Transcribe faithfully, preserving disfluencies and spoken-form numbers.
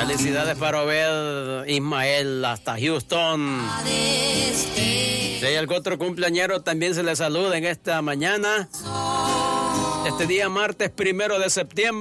Felicidades para Obed Ismael hasta Houston. Si hay algún otro cumpleañero, también se le saluda en esta mañana. Este día martes primero de septiembre.